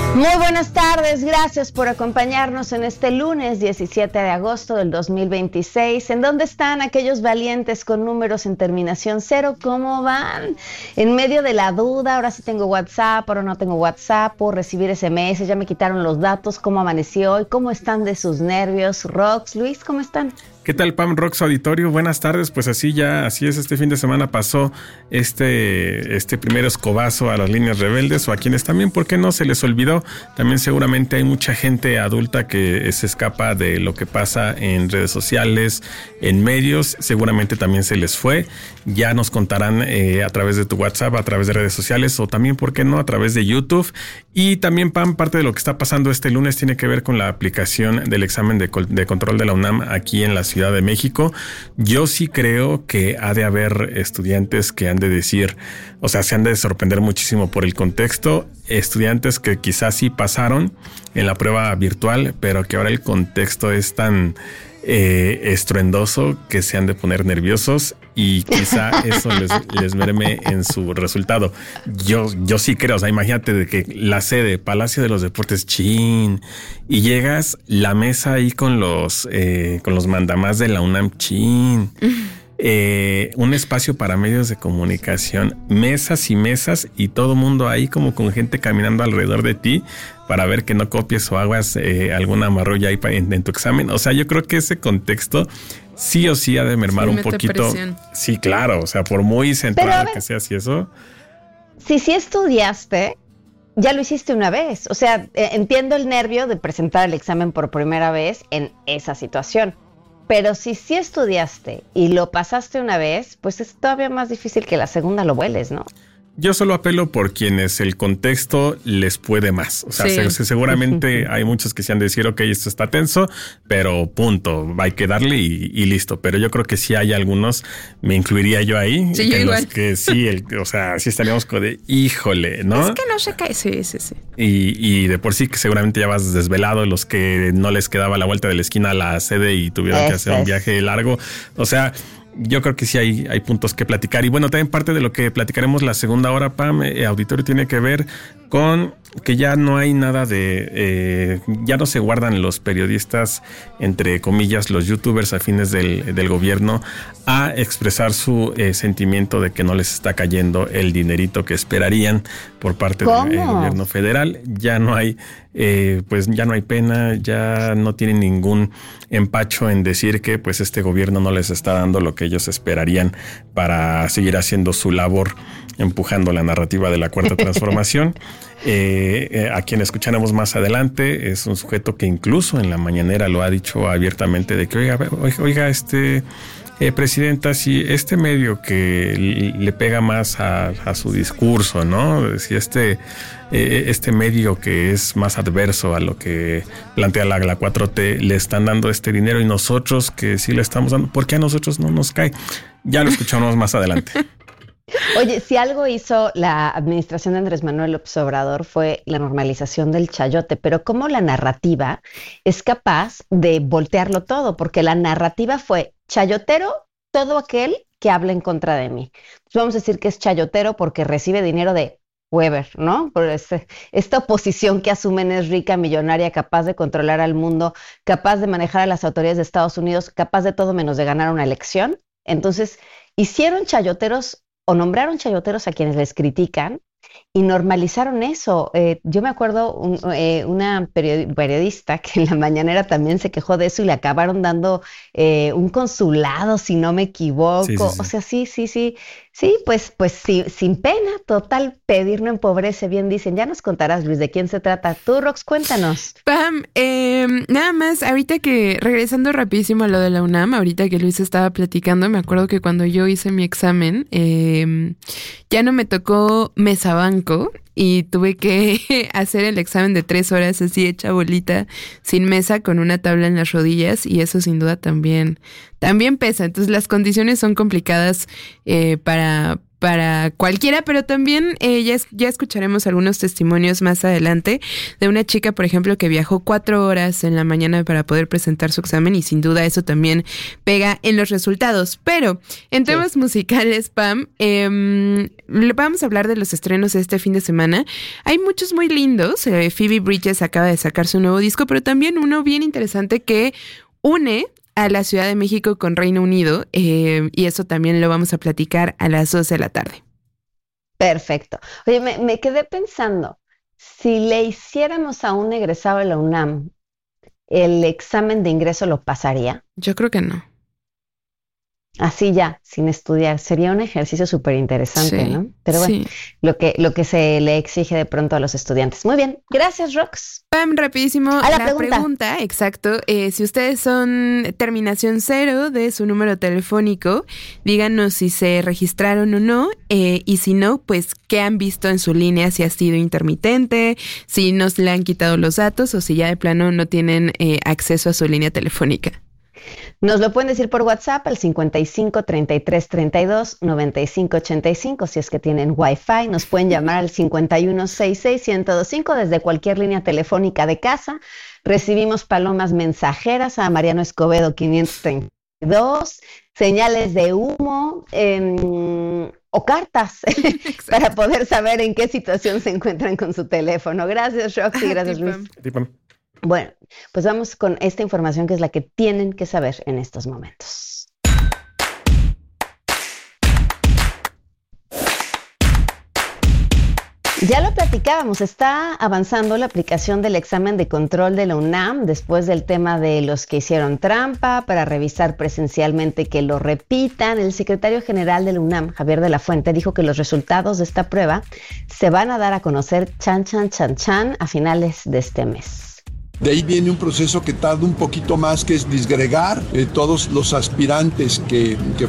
Muy buenas tardes, gracias por acompañarnos en este lunes 17 de agosto del 2026. ¿En dónde están aquellos valientes con números en terminación 0? ¿Cómo van? En medio de la duda, ahora sí tengo WhatsApp, ahora no tengo WhatsApp, puedo recibir SMS, ya me quitaron los datos, ¿cómo amaneció hoy? ¿Cómo están de sus nervios? Rox, Luis, ¿cómo están? ¿Qué tal, Pam, Rox Auditorio? Buenas tardes. Pues así es, este fin de semana pasó este primer escobazo a las líneas rebeldes, o a quienes también, ¿por qué no? Se les olvidó. También seguramente hay mucha gente adulta que se escapa de lo que pasa en redes sociales, en medios, seguramente también se les fue. Ya nos contarán a través de tu WhatsApp, a través de redes sociales, o también, ¿por qué no?, a través de YouTube. Y también, Pam, parte de lo que está pasando este lunes tiene que ver con la aplicación del examen de control de la UNAM aquí en la Ciudad de México. Yo sí creo que ha de haber estudiantes que han de decir, o sea, se han de sorprender muchísimo por el contexto, estudiantes que quizás sí pasaron en la prueba virtual, pero que ahora el contexto es tan estruendoso que se han de poner nerviosos y quizá eso les merme en su resultado. Yo sí creo, o sea, imagínate de que la sede, Palacio de los Deportes, chin, y llegas la mesa ahí con los mandamás de la UNAM, chin. Un espacio para medios de comunicación, mesas y mesas, y todo mundo ahí como con gente caminando alrededor de ti para ver que no copies o hagas alguna marrulla ahí en tu examen. O sea, yo creo que ese contexto sí o sí ha de mermar un poquito. Presión. Sí, claro, o sea, por muy centrado que seas y eso. Si estudiaste, ya lo hiciste una vez. O sea, entiendo el nervio de presentar el examen por primera vez en esa situación. Pero si sí estudiaste y lo pasaste una vez, pues es todavía más difícil que la segunda lo vueles, ¿no? Yo solo apelo por quienes el contexto les puede más. O sea, sí. Seguramente hay muchos que se han de decir, ok, esto está tenso, pero punto, hay que darle y listo. Pero yo creo que sí hay algunos, me incluiría yo ahí, sí, yo en igual. Los que sí, o sea, sí estaríamos con de, híjole, ¿no? Es que no se cae, sí. Y de por sí que seguramente ya vas desvelado, los que no les quedaba la vuelta de la esquina a la sede y tuvieron que hacer un viaje largo. O sea, yo creo que sí hay puntos que platicar. Y bueno, también parte de lo que platicaremos la segunda hora, Pam, auditorio, tiene que ver con que ya no hay nada de... ya no se guardan los periodistas, entre comillas, los youtubers afines del gobierno, a expresar su sentimiento de que no les está cayendo el dinerito que esperarían por parte del gobierno federal. Ya no hay... pues ya no hay pena, ya no tienen ningún empacho en decir que pues este gobierno no les está dando lo que ellos esperarían para seguir haciendo su labor empujando la narrativa de la Cuarta Transformación. A quien escucharemos más adelante es un sujeto que incluso en la mañanera lo ha dicho abiertamente de que oiga, presidenta, si este medio que le pega más a su discurso, ¿no? Si este medio que es más adverso a lo que plantea la 4T le están dando este dinero y nosotros que sí le estamos dando, ¿por qué a nosotros no nos cae? Ya lo escuchamos más adelante. Oye, si algo hizo la administración de Andrés Manuel López Obrador fue la normalización del chayote, pero ¿cómo la narrativa es capaz de voltearlo todo? Porque la narrativa fue chayotero todo aquel que habla en contra de mí. Entonces vamos a decir que es chayotero porque recibe dinero de Weber, ¿no? Por esta oposición que asumen es rica, millonaria, capaz de controlar al mundo, capaz de manejar a las autoridades de Estados Unidos, capaz de todo menos de ganar una elección. Entonces hicieron chayoteros o nombraron chayoteros a quienes les critican y normalizaron eso. Yo me acuerdo una periodista que en la mañanera también se quejó de eso y le acabaron dando un consulado, si no me equivoco. Sí. O sea, sí, pues sí, sin pena, total, pedir no empobrece, bien dicen. Ya nos contarás, Luis, de quién se trata. Tú, Rox, cuéntanos. Pam, nada más, ahorita que, regresando rapidísimo a lo de la UNAM, ahorita que Luis estaba platicando, me acuerdo que cuando yo hice mi examen, ya no me tocó mesabanco y tuve que hacer el examen de 3 horas así hecha bolita, sin mesa, con una tabla en las rodillas, y eso sin duda también pesa. Entonces las condiciones son complicadas para para cualquiera, pero también ya escucharemos algunos testimonios más adelante de una chica, por ejemplo, que viajó 4 horas en la mañana para poder presentar su examen y sin duda eso también pega en los resultados. Pero en temas musicales, Pam, vamos a hablar de los estrenos de este fin de semana. Hay muchos muy lindos. Phoebe Bridgers acaba de sacar su nuevo disco, pero también uno bien interesante que une a la Ciudad de México con Reino Unido, y eso también lo vamos a platicar a las 12 de la tarde. Perfecto. Oye, me quedé pensando, si le hiciéramos a un egresado de la UNAM el examen de ingreso, ¿lo pasaría? Yo creo que no. Así ya, sin estudiar. Sería un ejercicio súper interesante, ¿no? Pero bueno, lo que se le exige de pronto a los estudiantes. Muy bien, gracias, Rox. Pam, rapidísimo, a la pregunta, exacto. Si ustedes son terminación 0 de su número telefónico, díganos si se registraron o no, y si no, pues qué han visto en su línea, si ha sido intermitente, si nos le han quitado los datos o si ya de plano no tienen acceso a su línea telefónica. Nos lo pueden decir por WhatsApp al 55 33 32 95 85. Si es que tienen Wi-Fi, nos pueden llamar al 51 66 1025 desde cualquier línea telefónica de casa. Recibimos palomas mensajeras a Mariano Escobedo 532, señales de humo o cartas para poder saber en qué situación se encuentran con su teléfono. Gracias, Roxy. Gracias, Luis. Bueno, pues vamos con esta información que es la que tienen que saber en estos momentos. Ya lo platicábamos, está avanzando la aplicación del examen de control de la UNAM después del tema de los que hicieron trampa para revisar presencialmente que lo repitan. El secretario general de la UNAM, Javier de la Fuente, dijo que los resultados de esta prueba se van a dar a conocer a finales de este mes. De ahí viene un proceso que tarda un poquito más, que es disgregar todos los aspirantes que